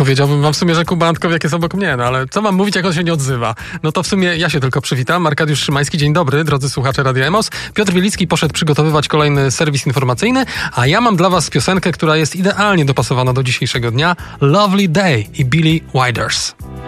powiedziałbym wam w sumie, że Kuba Antkowiak jest obok mnie, no ale co mam mówić, jak on się nie odzywa? No to w sumie ja się tylko przywitam. Arkadiusz Szymański, dzień dobry, drodzy słuchacze Radia Emos. Piotr Wielicki poszedł przygotowywać kolejny serwis informacyjny, a ja mam dla was piosenkę, która jest idealnie dopasowana do dzisiejszego dnia. Lovely Day i Billy Wilders.